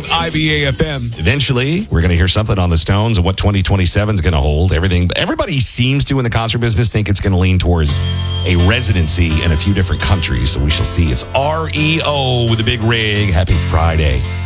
101.5 IBA FM. Eventually, we're going to hear something on the Stones and what 2027 is going to hold. Everybody seems to in the concert business think it's going to lean towards a residency in a few different countries. So we shall see. It's REO with a big rig. Happy Friday.